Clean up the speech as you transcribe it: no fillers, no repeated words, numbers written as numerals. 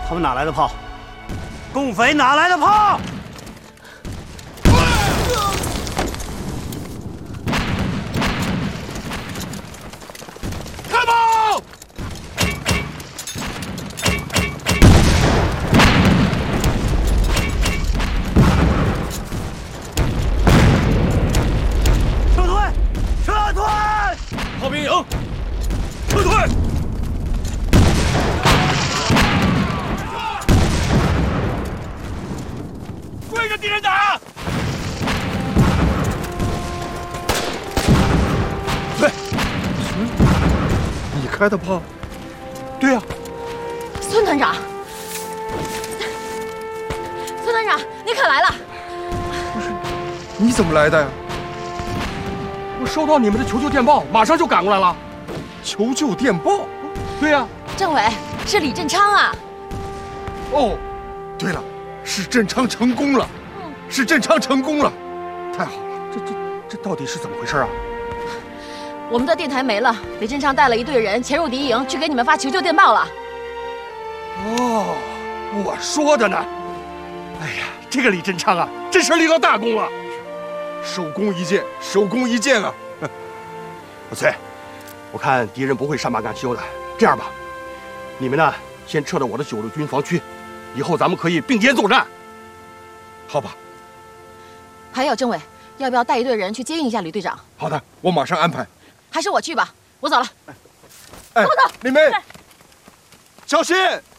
他们哪来的炮？共匪哪来的炮？ 开炮！ 撤退！撤退！ 炮兵营，撤退！ 对着敌人打！ 对，你开的炮？对呀。 孙团长，孙团长，你可来了！ 不是，你怎么来的呀？ 我收到你们的求救电报，马上就赶过来了。 求救电报？ 对呀。 政委，是李振昌啊！ 哦，对了。 是振昌成功了，是振昌成功了，太好了！这到底是怎么回事啊？ 我们的电台没了，李振昌带了一队人潜入敌营，去给你们发求救电报了。 哦，我说的呢。哎呀，这个李振昌啊，真是立了大功了，首功一件，首功一件啊！ 老崔，我看敌人不会善罢甘休的。这样吧，你们呢先撤到我的9路军防区。 以后咱们可以并肩作战， 好吧？ 还有政委，要不要带一队人去接应一下吕队长？ 好的，我马上安排。 还是我去吧，我走了。 哎， 走， 李梅，小心！